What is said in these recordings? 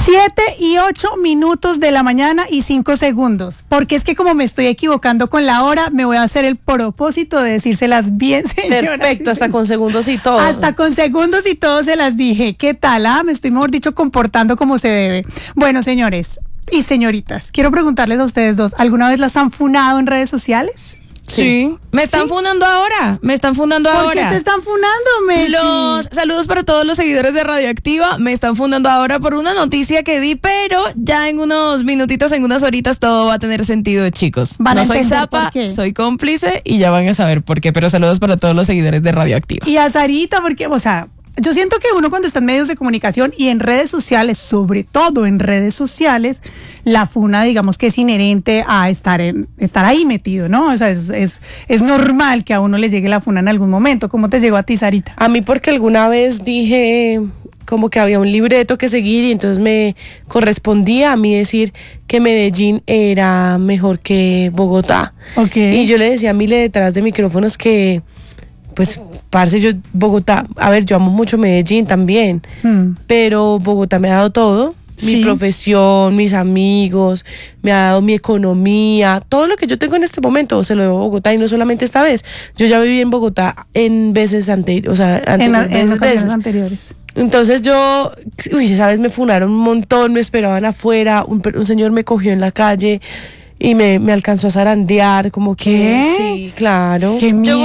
7:08 de la mañana y 5 segundos. Porque es que como me estoy equivocando con la hora, me voy a hacer el propósito de decírselas bien, señoras. Perfecto, hasta con segundos y todo. Hasta con segundos y todo se las dije. ¿Qué tal? Me estoy, mejor dicho, comportando como se debe. Bueno, señores y señoritas, quiero preguntarles a ustedes dos, ¿alguna vez las han funado en redes sociales? Sí. Me están funando ahora. ¿Por qué te están funando, Mechi? Los saludos para todos los seguidores de Radioactiva. Me están fundando ahora por una noticia que di, pero ya en unos minutitos, en unas horitas, todo va a tener sentido, chicos. No soy zapa, soy cómplice y ya van a saber por qué. Pero saludos para todos los seguidores de Radioactiva. Y a Sarita, porque, o sea, yo siento que uno cuando está en medios de comunicación y en redes sociales, sobre todo en redes sociales, la funa, digamos que es inherente a estar ahí metido, ¿no? O sea, es normal que a uno le llegue la funa en algún momento. ¿Cómo te llegó a ti, Sarita? A mí porque alguna vez dije como que había un libreto que seguir y entonces me correspondía a mí decir que Medellín era mejor que Bogotá. Okay. Y yo le decía a Mile detrás de micrófonos que, pues, parce, yo, Bogotá, a ver, yo amo mucho Medellín también, pero Bogotá me ha dado todo. Mi profesión, mis amigos, me ha dado mi economía, todo lo que yo tengo en este momento se lo debo a Bogotá y no solamente esta vez. Yo ya viví en Bogotá en veces anteriores, o sea, en ocasiones anteriores. Entonces yo, esa vez me funaron un montón, me esperaban afuera, un señor me cogió en la calle y me alcanzó a zarandear, como que... ¿Qué? Sí, claro. ¡Qué miedo! Yo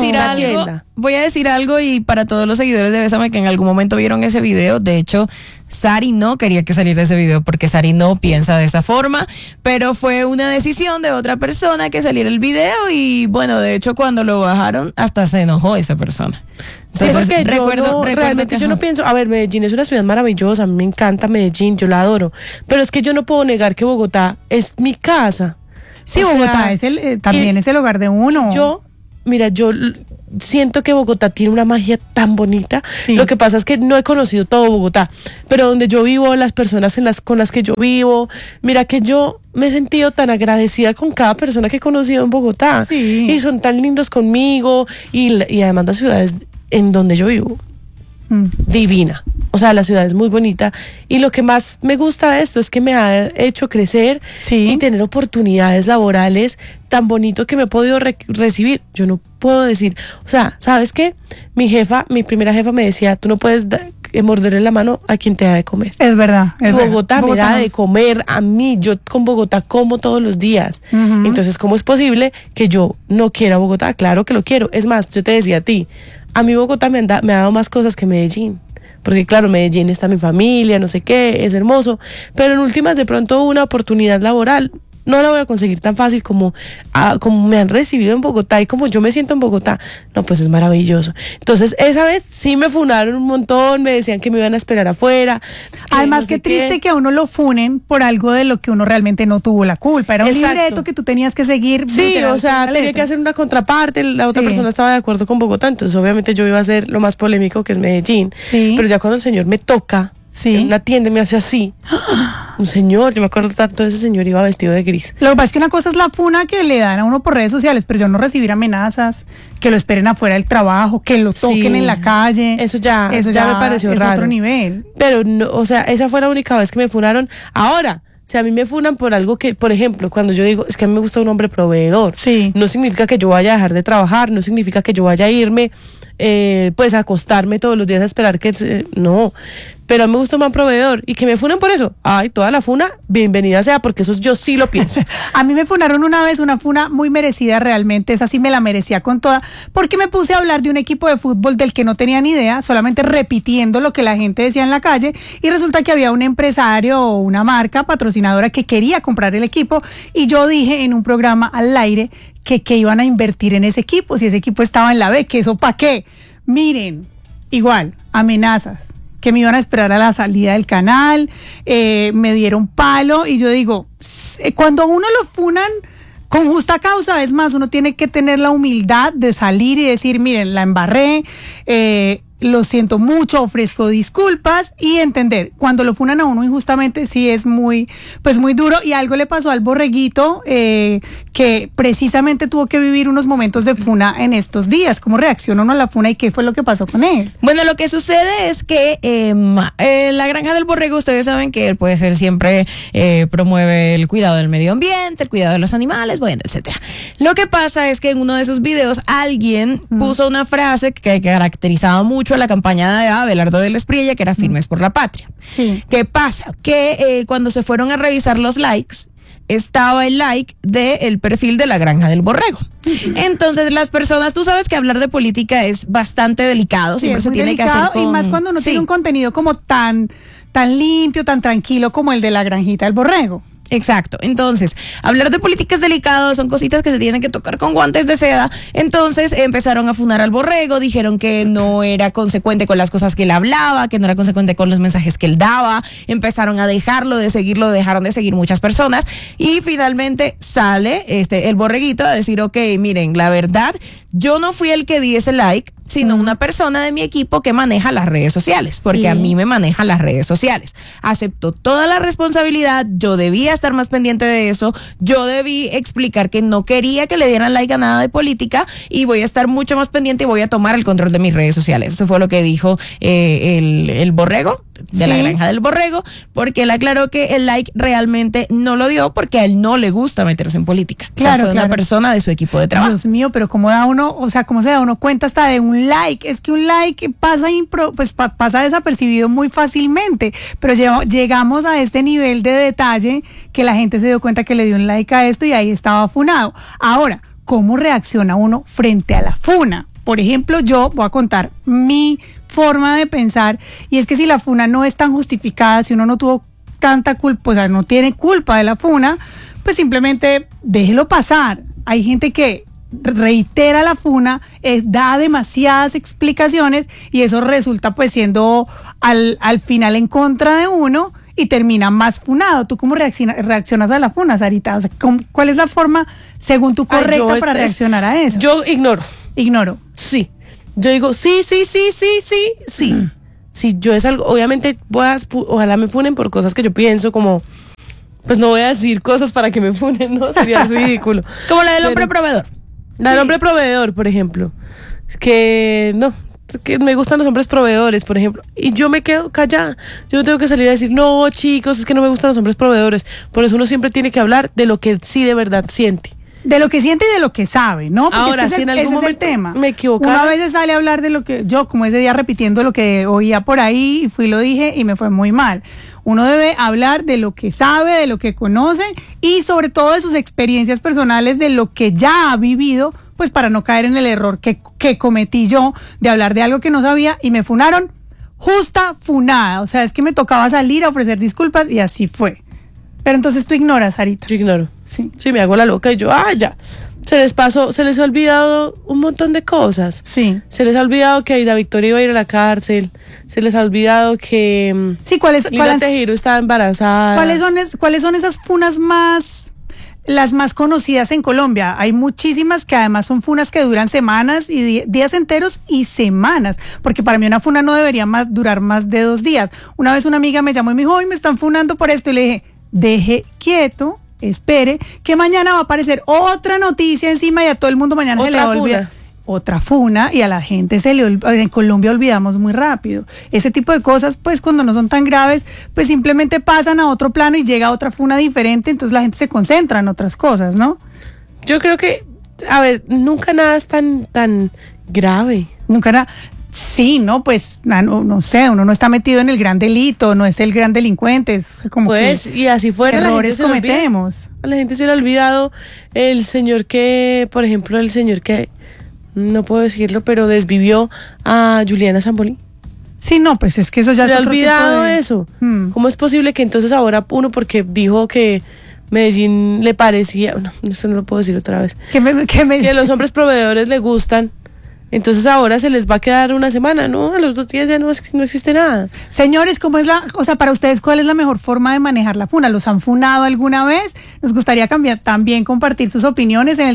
voy a decir algo y para todos los seguidores de Bésame que en algún momento vieron ese video, de hecho, Sari no quería que saliera ese video porque Sari no piensa de esa forma, pero fue una decisión de otra persona que saliera el video y bueno, de hecho cuando lo bajaron hasta se enojó esa persona. Entonces, sí, porque realmente yo no pienso, a ver, Medellín es una ciudad maravillosa, a mí me encanta Medellín, yo la adoro, pero es que yo no puedo negar que Bogotá es mi casa. Sí, Bogotá es también es el hogar de uno. Yo siento que Bogotá tiene una magia tan bonita. Sí. Lo que pasa es que no he conocido todo Bogotá, pero donde yo vivo, las personas con las que yo vivo, mira que yo me he sentido tan agradecida con cada persona que he conocido en Bogotá. Sí. Y son tan lindos conmigo y además la ciudad es en donde yo vivo. Divina, o sea, la ciudad es muy bonita y lo que más me gusta de esto es que me ha hecho crecer y tener oportunidades laborales tan bonito que me he podido recibir. Yo no puedo decir, o sea, ¿sabes qué? Mi primera jefa me decía, tú no puedes morderle la mano a quien te da de comer. Es verdad. Bogotá me da de comer a mí, yo con Bogotá como todos los días. Entonces, ¿cómo es posible que yo no quiera Bogotá? Claro que lo quiero. Es más, yo te decía a ti, a mí Bogotá me ha dado más cosas que Medellín. Porque claro, Medellín está mi familia, no sé qué, es hermoso. Pero en últimas, de pronto, una oportunidad laboral no la voy a conseguir tan fácil como me han recibido en Bogotá y como yo me siento en Bogotá. No, pues es maravilloso. Entonces, esa vez sí me funaron un montón, me decían que me iban a esperar afuera. Además, no qué triste que a uno lo funen por algo de lo que uno realmente no tuvo la culpa. Era un libreto que tú tenías que seguir. Sí, o sea, tenía que hacer una contraparte, la otra persona estaba de acuerdo con Bogotá, entonces obviamente yo iba a hacer lo más polémico que es Medellín. Sí. Pero ya cuando el señor me toca, en una tienda me hace así. Un señor, yo me acuerdo tanto de ese señor, iba vestido de gris. Lo que pasa es que una cosa es la funa que le dan a uno por redes sociales, pero yo no recibir amenazas, que lo esperen afuera del trabajo, que lo toquen en la calle. Eso ya me pareció raro. Es otro nivel. Pero, no, o sea, esa fue la única vez que me funaron. Ahora, si a mí me funan por algo que, por ejemplo, cuando yo digo, es que a mí me gusta un hombre proveedor, no significa que yo vaya a dejar de trabajar, no significa que yo vaya a irme, pues a acostarme todos los días a esperar que... no, pero a mí me gusta un buen proveedor y que me funen por eso. Ay, toda la funa, bienvenida sea, porque eso yo sí lo pienso. A mí me funaron una vez, una funa muy merecida realmente, esa sí me la merecía con toda, porque me puse a hablar de un equipo de fútbol del que no tenía ni idea, solamente repitiendo lo que la gente decía en la calle, y resulta que había un empresario o una marca patrocinadora que quería comprar el equipo, y yo dije en un programa al aire que iban a invertir en ese equipo, si ese equipo estaba en la B, que eso ¿para qué? Miren, igual, amenazas, que me iban a esperar a la salida del canal, me dieron palo, y yo digo, cuando uno lo funan con justa causa, es más, uno tiene que tener la humildad de salir y decir, miren, la embarré, lo siento mucho, ofrezco disculpas y entender. Cuando lo funan a uno injustamente sí es muy duro, y algo le pasó al Borreguito que precisamente tuvo que vivir unos momentos de funa en estos días. ¿Cómo reaccionó uno a la funa y qué fue lo que pasó con él? Bueno, lo que sucede es que la Granja del Borrego, ustedes saben que él puede ser siempre promueve el cuidado del medio ambiente, el cuidado de los animales, bueno, etcétera. Lo que pasa es que en uno de sus videos alguien puso una frase que caracterizaba mucho a la campaña de Abelardo del Espriella, que era Firmes por la Patria. Sí. ¿Qué pasa? Que cuando se fueron a revisar los likes, estaba el like del perfil de la Granja del Borrego. Entonces las personas, tú sabes que hablar de política es bastante delicado, siempre se tiene que hacer con... Y más cuando no tiene un contenido como tan limpio, tan tranquilo como el de la Granjita del Borrego. Exacto. Entonces, hablar de política es delicado, son cositas que se tienen que tocar con guantes de seda. Entonces, empezaron a funar al Borrego, dijeron que no era consecuente con las cosas que él hablaba, que no era consecuente con los mensajes que él daba. Empezaron a dejarlo de seguirlo, dejaron de seguir muchas personas. Y finalmente sale el Borreguito a decir, ok, miren, la verdad, yo no fui el que di ese like, sino una persona de mi equipo que maneja las redes sociales, porque a mí me manejan las redes sociales. Acepto toda la responsabilidad, yo debía estar más pendiente de eso, yo debí explicar que no quería que le dieran like a nada de política y voy a estar mucho más pendiente y voy a tomar el control de mis redes sociales. Eso fue lo que dijo el Borrego, de la Granja del Borrego, porque él aclaró que el like realmente no lo dio porque a él no le gusta meterse en política. Claro, fue una persona de su equipo de trabajo. Dios mío, pero cómo da uno, cómo se da uno cuenta hasta de un like. Es que un like pasa desapercibido muy fácilmente, pero llegamos a este nivel de detalle que la gente se dio cuenta que le dio un like a esto y ahí estaba funado. Ahora, ¿cómo reacciona uno frente a la funa? Por ejemplo, yo voy a contar mi forma de pensar, y es que si la funa no es tan justificada, si uno no tuvo tanta culpa, o sea, no tiene culpa de la funa, pues simplemente déjelo pasar. Hay gente que reitera la funa, da demasiadas explicaciones y eso resulta pues siendo al final en contra de uno y termina más funado. ¿Tú cómo reaccionas a la funa, Sarita? O sea, ¿cuál es la forma, según tú, correcta para reaccionar a eso? Yo ignoro. Sí. Yo digo, sí. Si yo es algo, obviamente ojalá me funen por cosas que yo pienso, como, pues no voy a decir cosas para que me funen, ¿no? Sería ridículo. Como la del hombre proveedor. La del hombre proveedor, por ejemplo. Que me gustan los hombres proveedores, por ejemplo. Y yo me quedo callada. Yo no tengo que salir a decir, no, chicos, es que no me gustan los hombres proveedores. Por eso uno siempre tiene que hablar de lo que sí de verdad siente. De lo que siente y de lo que sabe, ¿no? Porque ahora, si en algún momento me equivocara, una vez sale a hablar de lo que yo, como ese día repitiendo lo que oía por ahí, y fui y lo dije y me fue muy mal. Uno debe hablar de lo que sabe, de lo que conoce y sobre todo de sus experiencias personales, de lo que ya ha vivido, pues para no caer en el error que cometí yo de hablar de algo que no sabía y me funaron, justa funada. O sea, es que me tocaba salir a ofrecer disculpas y así fue. Pero entonces tú ignoras, Sarita. Yo ignoro. Sí, me hago la loca y yo, ya. Se les ha olvidado un montón de cosas. Sí. Se les ha olvidado que Aida Victoria iba a ir a la cárcel. Se les ha olvidado que Lina Tejero estaba embarazada. ¿Cuáles son esas funas las más conocidas en Colombia? Hay muchísimas que además son funas que duran semanas y días enteros y semanas, porque para mí una funa no debería durar más de 2 días. Una vez una amiga me llamó y me dijo, hoy me están funando por esto, y le dije, deje quieto, espere, que mañana va a aparecer otra noticia encima y a todo el mundo mañana se le va a olvidar. Otra funa, y a la gente en Colombia olvidamos muy rápido. Ese tipo de cosas, pues cuando no son tan graves, pues simplemente pasan a otro plano y llega otra funa diferente, entonces la gente se concentra en otras cosas, ¿no? Yo creo que, nunca nada es tan grave. Nunca nada. Sí, no, pues, no sé, uno no está metido en el gran delito, no es el gran delincuente, es como pues, y así fuera, errores cometemos. A la gente se le ha olvidado el señor que no puedo decirlo, pero desvivió a Juliana Zamboni. Sí, no, pues es que eso ya se le ha olvidado eso. ¿Cómo es posible que entonces ahora uno, porque dijo que Medellín le parecía, no, eso no lo puedo decir otra vez, que los hombres proveedores le gustan Entonces ahora se les va a quedar una semana, ¿no? A los 2 días ya no existe nada. Señores, ¿cómo es para ustedes, cuál es la mejor forma de manejar la funa? ¿Los han funado alguna vez? Nos gustaría también compartir sus opiniones en el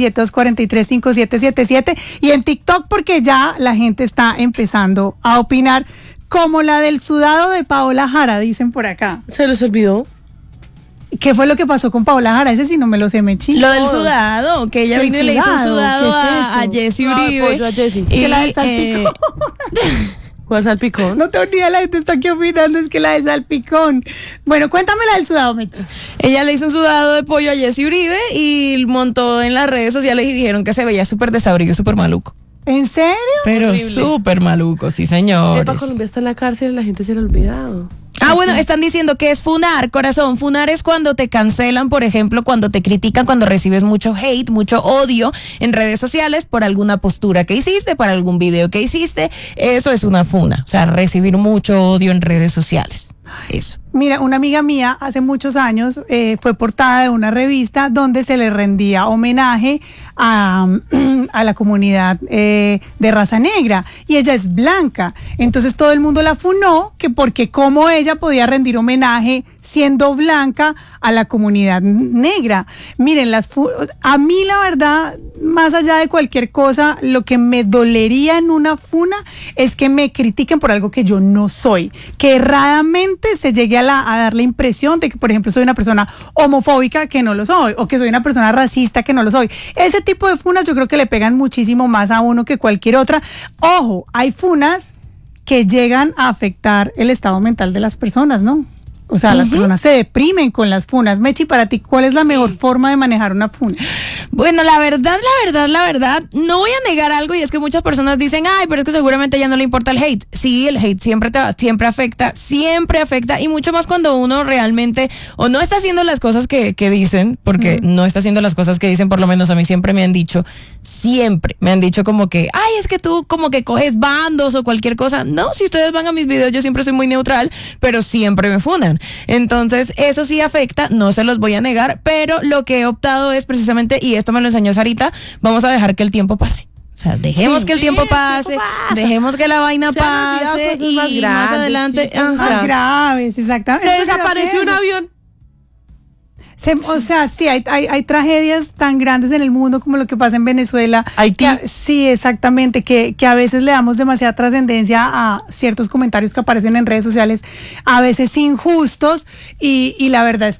317-243-5777 y en TikTok, porque ya la gente está empezando a opinar, como la del sudado de Paola Jara, dicen por acá. ¿Se les olvidó? ¿Qué fue lo que pasó con Paola Jara? Ese sí no me lo sé, Mechi. Lo del sudado, que ella vino y le hizo un sudado a Jessy Uribe. A Jessy. Y que la del salpicón. ¿Cuál salpicón? No tengo ni idea, la gente está aquí opinando, es que la de salpicón. Bueno, cuéntame la del sudado, Mechi. Ella le hizo un sudado de pollo a Jessy Uribe y montó en las redes sociales y dijeron que se veía súper desabrido, súper maluco. ¿En serio? Pero súper maluco, sí, señores. Colombia está en la cárcel y la gente se le ha olvidado. Bueno, están diciendo que es funar, corazón. Funar es cuando te cancelan, por ejemplo, cuando te critican, cuando recibes mucho hate, mucho odio en redes sociales por alguna postura que hiciste, por algún video que hiciste. Eso es una funa, o sea, recibir mucho odio en redes sociales. Eso. Mira, una amiga mía hace muchos años fue portada de una revista donde se le rendía homenaje a la comunidad de raza negra, y ella es blanca. Entonces todo el mundo la funó, que porque cómo ella podía rendir homenaje siendo blanca a la comunidad negra. Miren, a mí la verdad, más allá de cualquier cosa, lo que me dolería en una funa es que me critiquen por algo que yo no soy, que erradamente se llegue a dar la impresión de que, por ejemplo, soy una persona homofóbica, que no lo soy, o que soy una persona racista, que no lo soy. Ese tipo de funas yo creo que le pegan muchísimo más a uno que cualquier otra. Ojo, hay funas que llegan a afectar el estado mental de las personas, ¿no? O sea, las personas se deprimen con las funas. Mechi, para ti, ¿cuál es la mejor forma de manejar una funa? Bueno, la verdad, no voy a negar algo, y es que muchas personas dicen, ay, pero es que seguramente ya no le importa el hate. Sí, el hate siempre afecta, y mucho más cuando uno realmente o no está haciendo las cosas que dicen, porque no está haciendo las cosas que dicen. Por lo menos a mí siempre me han dicho como que, ay, es que tú como que coges bandos o cualquier cosa. No, si ustedes van a mis videos, yo siempre soy muy neutral, pero siempre me funan. Entonces, eso sí afecta, no se los voy a negar, pero lo que he optado es precisamente, y esto me lo enseñó Sarita, vamos a dejar que el tiempo pase. O sea, dejemos que el tiempo pase, dejemos que la vaina pase, y más adelante... Más graves, exactamente. Se desapareció un avión. O sea, sí, hay tragedias tan grandes en el mundo como lo que pasa en Venezuela. Haití. Sí, exactamente, que a veces le damos demasiada trascendencia a ciertos comentarios que aparecen en redes sociales, a veces injustos, y la verdad es